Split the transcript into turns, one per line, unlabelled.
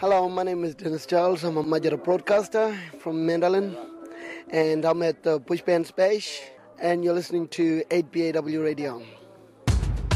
Hello, my name is Dennis Charles. I'm a major broadcaster from Mandalin, and I'm at the Bushband Space, and you're listening to 8BAW Radio.